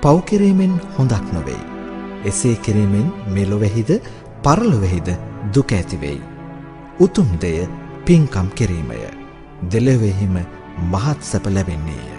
පව් කිරීමෙන් හොඳක් නොවේයි. එසේ කිරීමෙන් මෙලොවෙහිද පරලොවෙහිද දුක ඇති වෙයි. උතුම් දෙය පින්කම් කිරීමය. දෙලොවෙහිම මහත් සැප ලැබෙන්නේ.